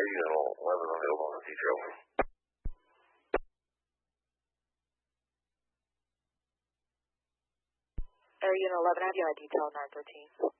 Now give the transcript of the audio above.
Unit 11 available on the detail. Air Unit 11, have you had detail 913?